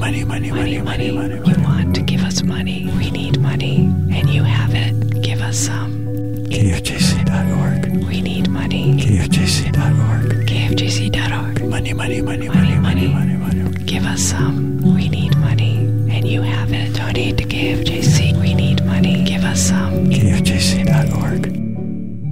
You want to give us money. We need money, and you have it. Give us some.